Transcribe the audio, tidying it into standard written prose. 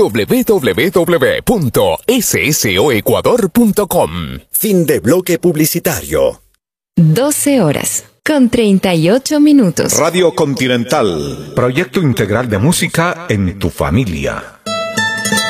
www.ssoecuador.com. Fin de bloque publicitario. 12 horas, con 38 minutos. Radio Continental. Proyecto integral de música en tu familia.